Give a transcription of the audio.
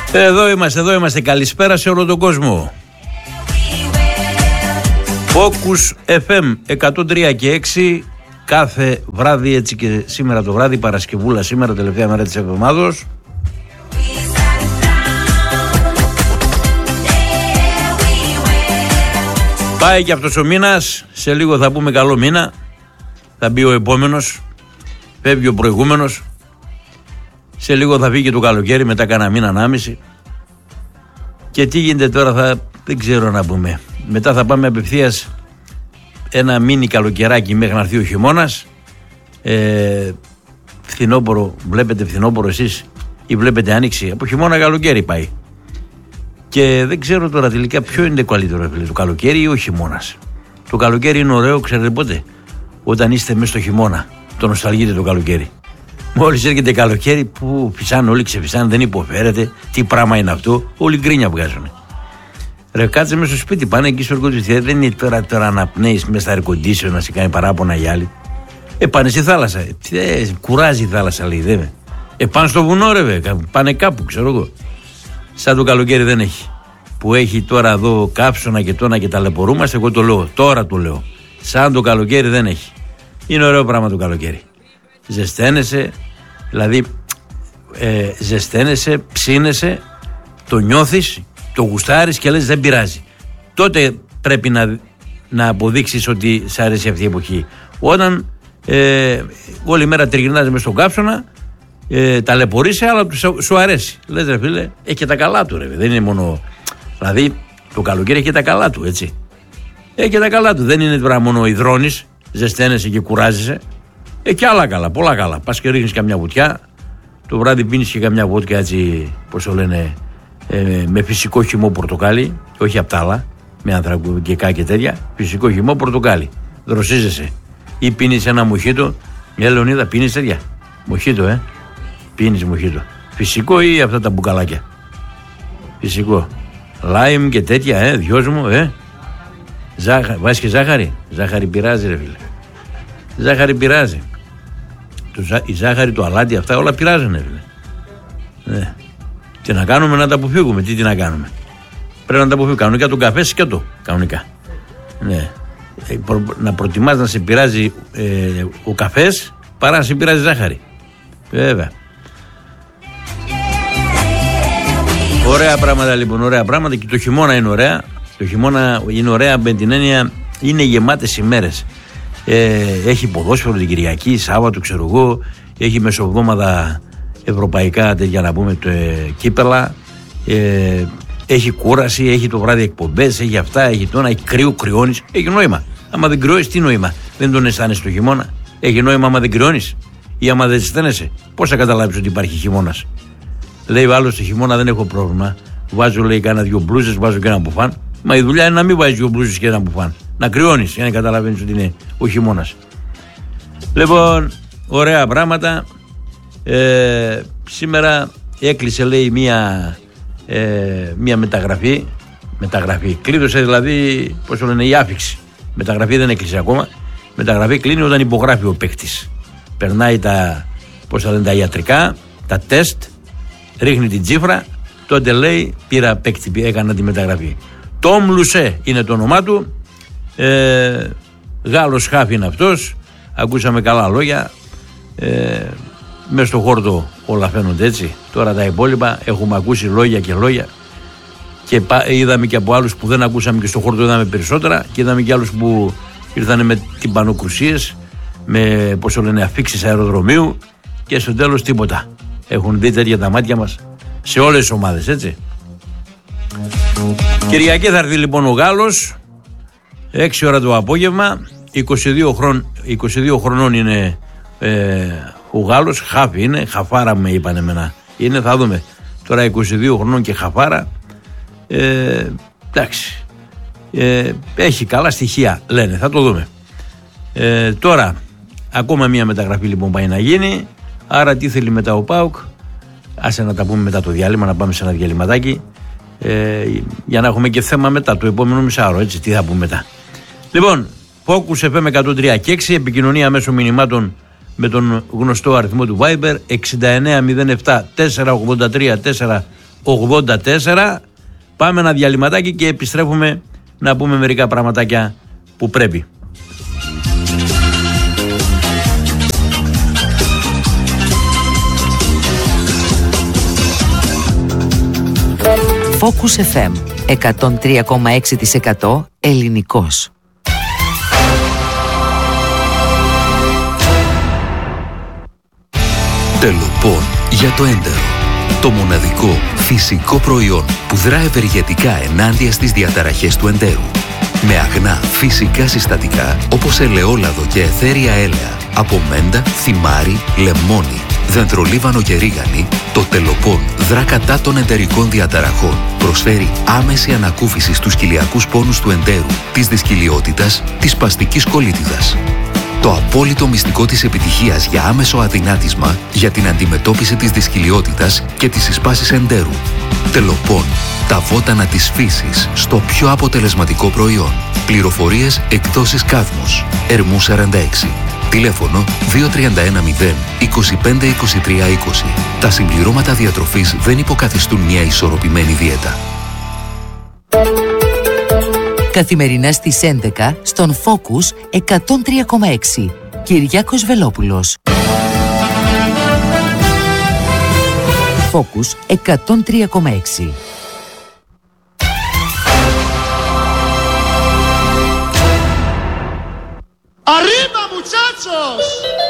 Εδώ είμαστε. Καλησπέρα σε όλο τον κόσμο. Focus FM 103 και 6 κάθε βράδυ, έτσι και σήμερα το βράδυ, Παρασκευούλα σήμερα, τελευταία μέρα της εβδομάδος. Πάει και αυτός ο μήνας, σε λίγο θα πούμε καλό μήνα, θα μπει ο επόμενος, φεύγει ο προηγούμενος, σε λίγο θα φύγει το καλοκαίρι, μετά κάνα μήνα, ανάμιση. Και τι γίνεται τώρα δεν ξέρω να πούμε. Μετά θα πάμε απευθείας ένα μίνι καλοκαιράκι μέχρι να έρθει ο χειμώνας. Φθινόπωρο, βλέπετε φθινόπωρο εσείς ή βλέπετε άνοιξη? Από χειμώνα καλοκαίρι πάει. Και δεν ξέρω τώρα τελικά ποιο είναι το καλύτερο, το καλοκαίρι ή ο χειμώνας. Το καλοκαίρι είναι ωραίο, ξέρετε πότε? Όταν είστε μέσα στο χειμώνα. Το νοσταλγείτε το καλοκαίρι. Μόλις έρχεται καλοκαίρι που φυσάνε όλοι, ξεφυσάνε, δεν υποφέρετε. Τι πράγμα είναι αυτό? Όλοι γκρίνια βγάζουν. Ρε, κάτσε μέσα στο σπίτι, πάνε εκεί στο εργοτήριο. Δεν είναι τώρα να πνέεις μέσα στα air-condition, να σε κάνει παράπονα οι άλλοι. Πάνε στη θάλασσα. Κουράζει η θάλασσα, λέει, δε με. Πάνε στο βουνό, ρε, πάνε κάπου, ξέρω εγώ. Σαν το καλοκαίρι δεν έχει. Που έχει τώρα εδώ κάψωνα και τόνα και ταλαιπωρούμαστε, εγώ το λέω. Τώρα το λέω. Σαν το καλοκαίρι δεν έχει. Είναι ωραίο πράγμα το καλοκαίρι. Ζεσταίνεσαι, δηλαδή ζεσταίνεσαι, ψήνεσαι, το νιώθεις, το γουστάρεις και λες δεν πειράζει. Τότε πρέπει να αποδείξεις ότι σ' αρέσει αυτή η εποχή. Όταν όλη μέρα τριγυρνάς μες στον κάψωνα, ταλαιπωρείσαι, αλλά σου αρέσει. Λες ρε φίλε, έχει και τα καλά του, ρε. Δεν είναι μόνο. Δηλαδή το καλοκαίρι έχει και τα καλά του, έτσι. Έχει και τα καλά του. Δεν είναι τώρα μόνο υδρώνεις, ζεσταίνεσαι και κουράζεσαι. Και άλλα καλά, πολλά καλά. Πας και ρίχνεις καμιά βουτιά. Το βράδυ πίνεις και καμιά βότκα, έτσι, πώς το λένε, με φυσικό χυμό πορτοκάλι. Όχι απ' τα άλλα, με ανθρακουγικά και τέτοια. Φυσικό χυμό πορτοκάλι. Δροσίζεσαι. Ή πίνεις ένα μοχίτο. Μια Λεωνίδα, πίνεις τέτοια? Μοχίτο, Πίνεις μοχίτο. Φυσικό ή αυτά τα μπουκαλάκια? Φυσικό. Λάιμ και τέτοια, δυος μου, βάζεις και ζάχαρη? Ζάχαρη πειράζει, ρε φίλε. Ζάχαρη πειράζει. Η ζάχαρη, το αλάτι, αυτά όλα πειράζουν, ρε φίλε. Τι να κάνουμε, να τα αποφύγουμε. Τι να κάνουμε. Πρέπει να τα αποφύγουμε. Κανονικά τον καφέ σκέτο. Κανονικά. Ναι. Να προτιμάς να σε πειράζει ο καφές παρά να σε πειράζει ζάχαρη. Βέβαια. Ωραία πράγματα λοιπόν, ωραία πράγματα. Και το χειμώνα είναι ωραία. Το χειμώνα είναι ωραία με την έννοια, είναι γεμάτες ημέρες. Έχει ποδόσφαιρο την Κυριακή, Σάββατο, ξέρω εγώ. Έχει μεσοβδόμαδα ευρωπαϊκά, για να πούμε, κύπελα. Έχει κούραση, έχει το βράδυ εκπομπές, έχει αυτά, έχει τόνα, έχει κρυώνεις. Έχει νόημα. Άμα δεν κρυώνεις, τι νόημα? Δεν τον αισθάνεσαι το χειμώνα? Έχει νόημα άμα δεν κρυώνεις ή άμα δεν αισθάνεσαι? Πώς θα καταλάβεις ότι υπάρχει χειμώνας? Λέει ο άλλος, στο χειμώνα δεν έχω πρόβλημα. Βάζω, λέει, κάνα δυο μπλούζες, βάζω και ένα μπουφάν. Μα η δουλειά είναι να μην βάζεις δυο μπλούζες και ένα μπουφάν. Να κρυώνεις για να καταλαβαίνεις ότι είναι ο χειμώνας. Λοιπόν, ωραία πράγματα. Σήμερα έκλεισε, λέει, μία μεταγραφή. Κλείδωσε δηλαδή, πώς το λένε, η άφιξη. Μεταγραφή δεν έκλεισε ακόμα. Μεταγραφή κλείνει όταν υπογράφει ο παίκτης. Περνάει τα ιατρικά, τα τεστ, ρίχνει την τσίφρα, τότε λέει πήρα παίκτη, έκανα τη μεταγραφή. Τόμ Λουσέ είναι το όνομά του. Γάλλος χάφι είναι αυτός. Ακούσαμε καλά λόγια. Μες στο χόρτο όλα φαίνονται έτσι. Τώρα τα υπόλοιπα έχουμε ακούσει λόγια και λόγια. Και είδαμε και από άλλους που δεν ακούσαμε και στο χόρτο είδαμε περισσότερα. Και είδαμε και άλλους που ήρθαν με τυμπανοκρουσίες, με, πώς το λένε, αφίξεις αεροδρομίου. Και στο τέλος τίποτα. Έχουν δει τέτοια τα μάτια μας σε όλες τις ομάδες, έτσι. Κυριακή θα έρθει λοιπόν ο Γάλλος, 6 ώρα το απόγευμα. 22 χρονών είναι ο Γάλλος, χάφι είναι, χαφάρα με είπαν εμένα. Είναι, θα δούμε. Τώρα 22 χρονών και χαφάρα. Εντάξει. Έχει καλά στοιχεία, λένε, θα το δούμε. Τώρα, ακόμα μία μεταγραφή λοιπόν πάει να γίνει. Άρα τι θέλει μετά ο ΠΑΟΚ? Άσε να τα πούμε μετά το διάλειμμα, να πάμε σε ένα διαλυματάκι, για να έχουμε και θέμα μετά το επόμενο μισάωρο, έτσι, τι θα πούμε μετά. Λοιπόν, Focus FM 103 και 6, επικοινωνία μέσω μηνυμάτων με τον γνωστό αριθμό του Viber 6907 483 84. Πάμε ένα διαλυματάκι και επιστρέφουμε να πούμε μερικά πραγματάκια που πρέπει. Focus FM 103,6% ελληνικός. Τελοπών για το έντερο. Το μοναδικό φυσικό προϊόν που δρά ευεργετικά ενάντια στις διαταραχές του εντέρου. Με αγνά φυσικά συστατικά όπως ελαιόλαδο και αιθέρια έλαια, από μέντα, θυμάρι, λεμόνι, δεντρολίβανο και ρίγανη, το Τελοπών δρά κατά των εντερικών διαταραχών. Προσφέρει άμεση ανακούφιση στους κοιλιακούς πόνους του εντέρου, της δυσκυλιότητας, της σπαστικής κολίτιδας. Το απόλυτο μυστικό της επιτυχίας για άμεσο αδυνάτισμα για την αντιμετώπιση της δυσκυλιότητας και της εισπάσης εντέρου. Τελοπών. Τα βότανα της φύσης στο πιο αποτελεσματικό προϊόν. Πληροφορίες εκδόσεις Κάδμος. Ερμού 46. Τηλέφωνο 2310 25 23 20. Τα συμπληρώματα διατροφής δεν υποκαθιστούν μια ισορροπημένη δίαιτα. Καθημερινά στις 11 στον Focus 103,6. Κυριάκος Βελόπουλος. Focus 103,6. ¡Arriba, muchachos!